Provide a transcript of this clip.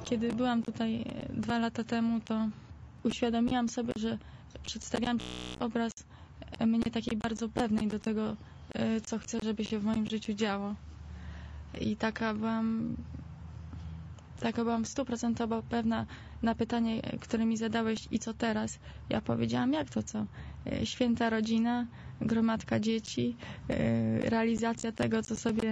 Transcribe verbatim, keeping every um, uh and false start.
Kiedy byłam tutaj dwa lata temu, to uświadomiłam sobie, że przedstawiałam obraz mnie takiej bardzo pewnej do tego, co chcę, żeby się w moim życiu działo. I taka byłam, taka byłam stuprocentowo pewna na pytanie, które mi zadałeś, i co teraz? Ja powiedziałam, jak to co? Święta rodzina, gromadka dzieci, realizacja tego, co sobie